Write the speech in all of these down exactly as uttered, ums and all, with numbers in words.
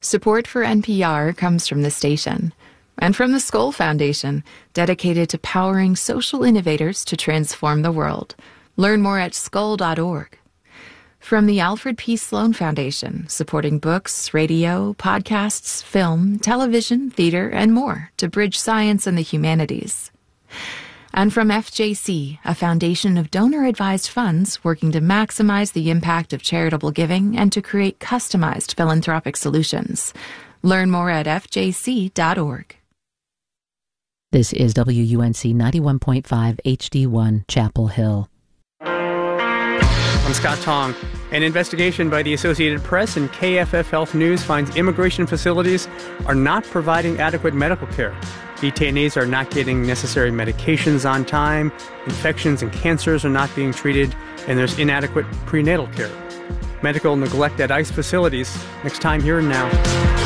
Support for N P R comes from the station and from the Skoll Foundation, dedicated to powering social innovators to transform the world. Learn more at skoll dot org. From the Alfred P. Sloan Foundation, supporting books, radio, podcasts, film, television, theater, and more to bridge science and the humanities. And from F J C, a foundation of donor-advised funds working to maximize the impact of charitable giving and to create customized philanthropic solutions. Learn more at f j c dot org. This is W U N C ninety-one point five H D one, Chapel Hill. I'm Scott Tong. An investigation by the Associated Press and K F F Health News finds immigration facilities are not providing adequate medical care. Detainees are not getting necessary medications on time, infections and cancers are not being treated, and there's inadequate prenatal care. Medical neglect at ICE facilities. Next time, Here and Now.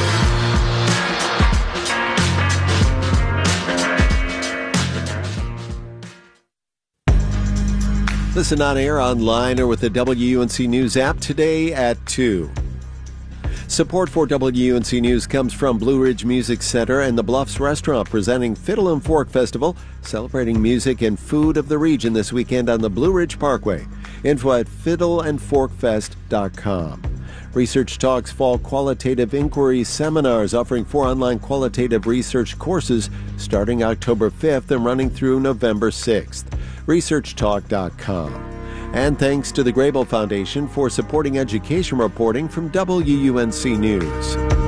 Listen on air, online, or with the W U N C News app today at two. Support for W U N C News comes from Blue Ridge Music Center and the Bluffs Restaurant, presenting Fiddle and Fork Festival, celebrating music and food of the region this weekend on the Blue Ridge Parkway. Info at fiddle and fork fest dot com. Research Talks Fall Qualitative Inquiry Seminars, offering four online qualitative research courses starting October fifth and running through November sixth. research talk dot com. And thanks to the Grable Foundation for supporting education reporting from W U N C News.